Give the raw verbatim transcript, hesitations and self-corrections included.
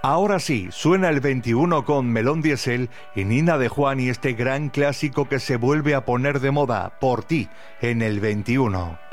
Ahora sí, suena el veintiuno con Melón Diesel y Nina de Juan y este gran clásico que se vuelve a poner de moda, Por ti, en el veintiuno.